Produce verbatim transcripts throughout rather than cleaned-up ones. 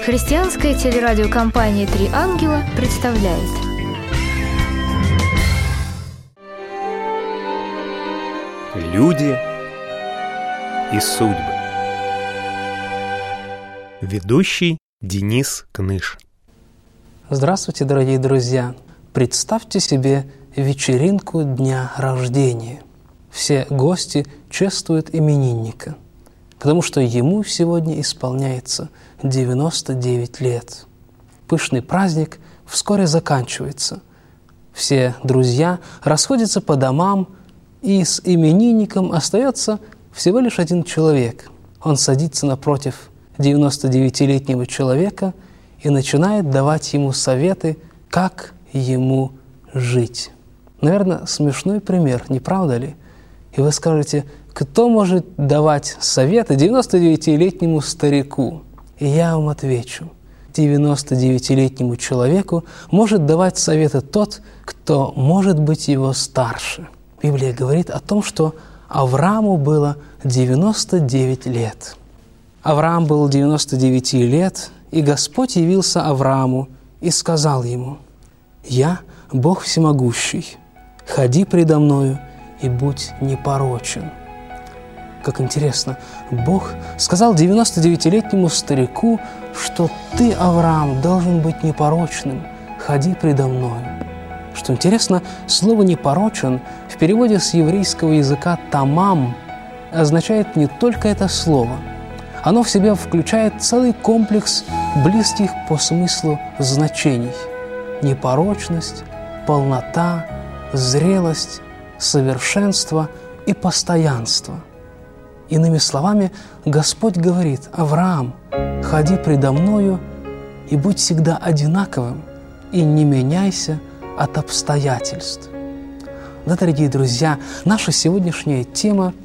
Христианская телерадиокомпания «Три ангела» представляет. Люди и судьбы. Ведущий Денис Кныш. Здравствуйте, дорогие друзья! Представьте себе вечеринку дня рождения. Все гости чествуют именинника, потому что ему сегодня исполняется девяносто девять лет. Пышный праздник вскоре заканчивается. Все друзья расходятся по домам, и с именинником остается всего лишь один человек. Он садится напротив девяностодевятилетнего человека и начинает давать ему советы, как ему жить. Наверное, смешной пример, не правда ли? И вы скажете, кто может давать советы девяностодевятилетнему старику? И я вам отвечу, девяностодевятилетнему человеку может давать советы тот, кто может быть его старше. Библия говорит о том, что Аврааму было девяносто девять лет. Авраам был девяносто девять лет, и Господь явился Аврааму и сказал ему: «Я Бог всемогущий, ходи предо мною и будь непорочен». Как интересно, Бог сказал девяностодевятилетнему старику, что ты, Авраам, должен быть непорочным, ходи предо мною. Что интересно, слово «непорочен» в переводе с еврейского языка «тамам» означает не только это слово. Оно в себя включает целый комплекс близких по смыслу значений. Непорочность, полнота, зрелость, совершенство и постоянство. Иными словами, Господь говорит: «Авраам, ходи предо мною и будь всегда одинаковым, и не меняйся от обстоятельств». Да, дорогие друзья, наша сегодняшняя тема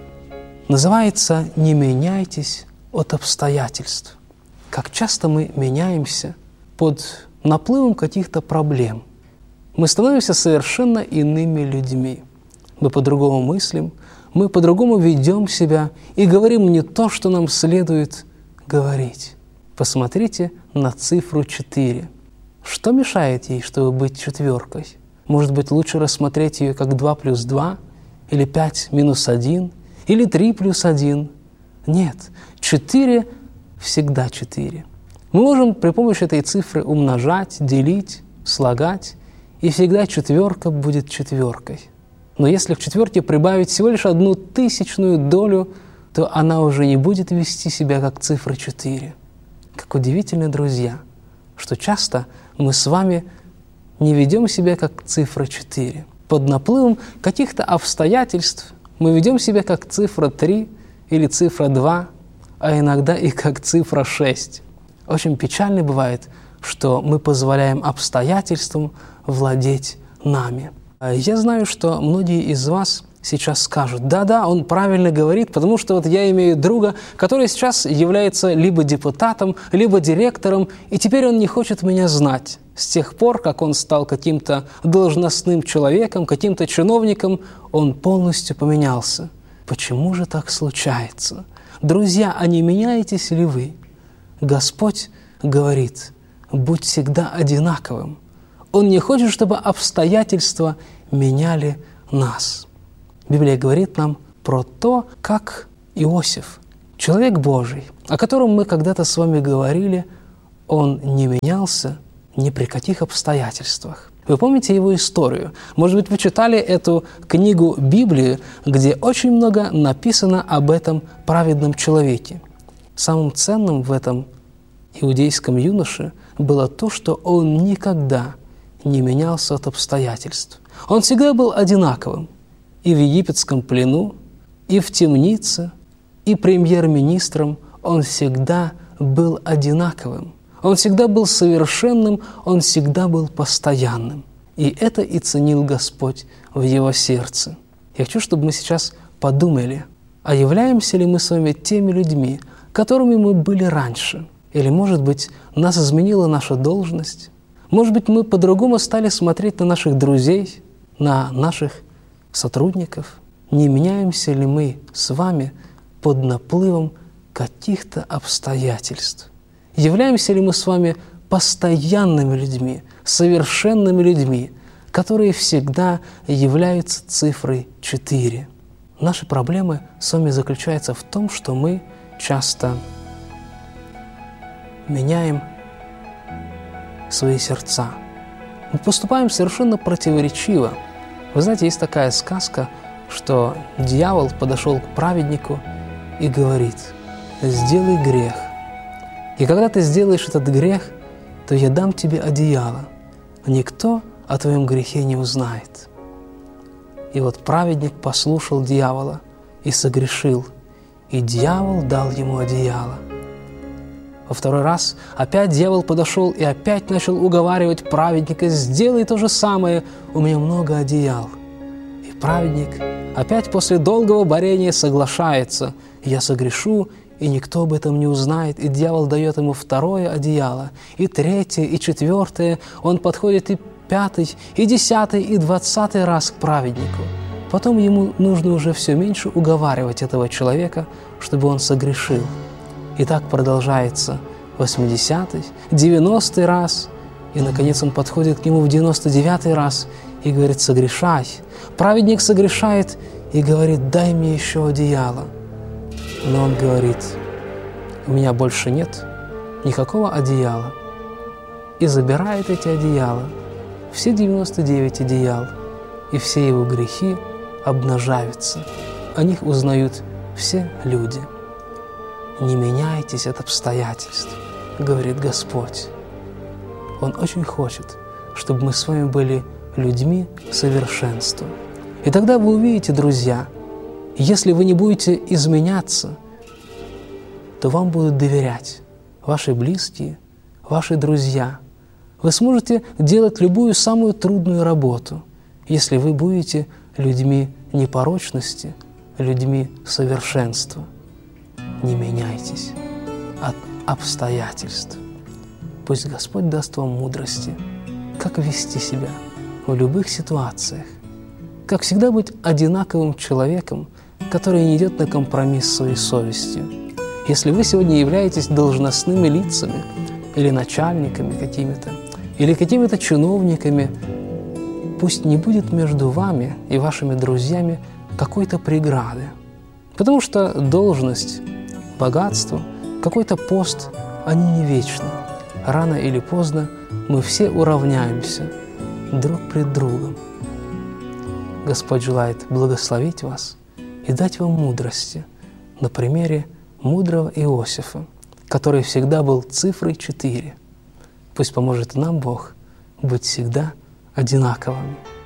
называется «Не меняйтесь от обстоятельств». Как часто мы меняемся под наплывом каких-то проблем. Мы становимся совершенно иными людьми. Мы по-другому мыслим, мы по-другому ведем себя и говорим не то, что нам следует говорить. Посмотрите на цифру четыре. Что мешает ей, чтобы быть четверкой? Может быть, лучше рассмотреть ее как два плюс два, или пять минус один, или три плюс один? Нет, четыре всегда четыре. Мы можем при помощи этой цифры умножать, делить, слагать, и всегда четверка будет четверкой. Но если к четверке прибавить всего лишь одну тысячную долю, то она уже не будет вести себя как цифра четыре. Как удивительно, друзья, что часто мы с вами не ведем себя как цифра четыре. Под наплывом каких-то обстоятельств мы ведем себя как цифра три или цифра два, а иногда и как цифра шесть. Очень печально бывает, что мы позволяем обстоятельствам владеть нами. Я знаю, что многие из вас сейчас скажут: да-да, он правильно говорит, потому что вот я имею друга, который сейчас является либо депутатом, либо директором, и теперь он не хочет меня знать. С тех пор, как он стал каким-то должностным человеком, каким-то чиновником, он полностью поменялся. Почему же так случается? Друзья, а не меняетесь ли вы? Господь говорит: будь всегда одинаковым. Он не хочет, чтобы обстоятельства меняли нас. Библия говорит нам про то, как Иосиф, человек Божий, о котором мы когда-то с вами говорили, он не менялся ни при каких обстоятельствах. Вы помните его историю? Может быть, вы читали эту книгу Библии, где очень много написано об этом праведном человеке. Самым ценным в этом иудейском юноше было то, что он никогда не менялся от обстоятельств. Он всегда был одинаковым. И в египетском плену, и в темнице, и премьер-министром он всегда был одинаковым. Он всегда был совершенным, он всегда был постоянным. И это и ценил Господь в его сердце. Я хочу, чтобы мы сейчас подумали, а являемся ли мы с вами теми людьми, которыми мы были раньше? Или, может быть, нас изменила наша должность? Может быть, мы по-другому стали смотреть на наших друзей, на наших сотрудников? Не меняемся ли мы с вами под наплывом каких-то обстоятельств? Являемся ли мы с вами постоянными людьми, совершенными людьми, которые всегда являются цифрой четыре? Наши проблемы с вами заключаются в том, что мы часто меняем свои сердца. Мы поступаем совершенно противоречиво. Вы знаете, есть такая сказка, что дьявол подошел к праведнику и говорит: «Сделай грех. И когда ты сделаешь этот грех, то я дам тебе одеяло. Никто о твоем грехе не узнает». И вот праведник послушал дьявола и согрешил, и дьявол дал ему одеяло. Во второй раз опять дьявол подошел и опять начал уговаривать праведника: «Сделай то же самое, у меня много одеял». И праведник опять после долгого борения соглашается: «Я согрешу, и никто об этом не узнает». И дьявол дает ему второе одеяло, и третье, и четвертое. Он подходит и пятый, и десятый, и двадцатый раз к праведнику. Потом ему нужно уже все меньше уговаривать этого человека, чтобы он согрешил. И так продолжается восьмидесятый, девяностый раз, и, наконец, он подходит к нему в девяносто девятый раз и говорит: «Согрешай». Праведник согрешает и говорит: «Дай мне еще одеяло». Но он говорит: «У меня больше нет никакого одеяла». И забирает эти одеяла, все девяносто девять одеял, и все его грехи обнажаются. О них узнают все люди. Не меняйтесь от обстоятельств, говорит Господь. Он очень хочет, чтобы мы с вами были людьми совершенства. И тогда вы увидите, друзья, если вы не будете изменяться, то вам будут доверять ваши близкие, ваши друзья. Вы сможете делать любую самую трудную работу, если вы будете людьми непорочности, людьми совершенства. Не меняйтесь от обстоятельств. Пусть Господь даст вам мудрости, как вести себя в любых ситуациях, как всегда быть одинаковым человеком, который не идет на компромисс с своей совестью. Если вы сегодня являетесь должностными лицами или начальниками какими-то, или какими-то чиновниками, пусть не будет между вами и вашими друзьями какой-то преграды. Потому что должность, богатство, какой-то пост, они не вечны. Рано или поздно мы все уравняемся друг пред другом. Господь желает благословить вас и дать вам мудрости на примере мудрого Иосифа, который всегда был цифрой четыре. Пусть поможет нам Бог быть всегда одинаковыми.